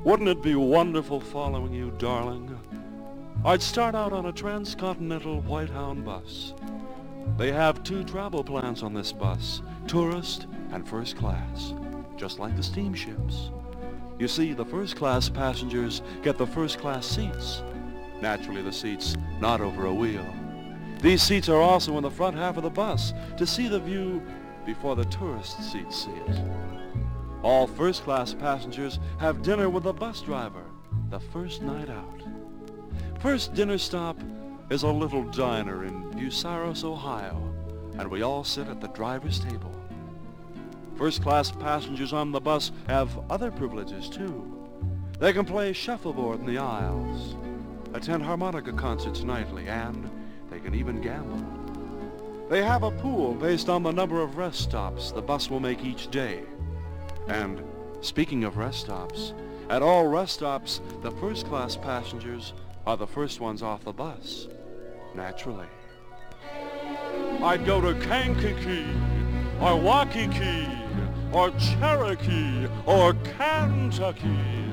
Wouldn't it be wonderful following you, darling? I'd start out on a transcontinental Whitehound bus. They have 2 travel plans on this bus, tourist and first class, just like the steamships. You see, the first class passengers get the first class seats. Naturally, the seats not over a wheel. These seats are also in the front half of the bus to see the view before the tourist seats see it. All first class passengers have dinner with the bus driver the first night out. First dinner stop is a little diner in Bucyrus, Ohio, and we all sit at the driver's table. First class passengers on the bus have other privileges too. They can play shuffleboard in the aisles, attend harmonica concerts nightly, and they can even gamble. They have a pool based on the number of rest stops the bus will make each day. And speaking of rest stops, at all rest stops, the first class passengers are the first ones off the bus, naturally. I'd go to Kankakee, or Waikiki, or Cherokee, or Kentucky.